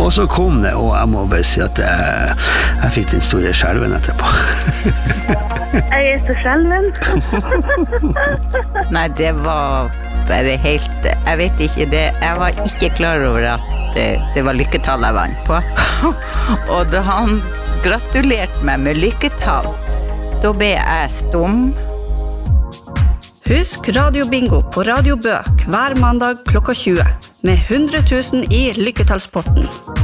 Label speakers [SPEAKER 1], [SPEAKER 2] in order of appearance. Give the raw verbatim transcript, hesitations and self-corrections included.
[SPEAKER 1] Og så kom det, og jeg må bare si at jeg, jeg fikk den store skjelven etterpå.
[SPEAKER 2] Jeg er så skjelven.
[SPEAKER 3] Nei, det var bare helt, jeg vet ikke det, jeg var ikke klar over at det, det var lykketall jeg vant på. Og da han gratulerte meg med lykketall, da ble jeg stum.
[SPEAKER 4] Husk Radio Bingo på Radio Bø hver mandag klokka tjue med hundre tusen i lykketallspotten.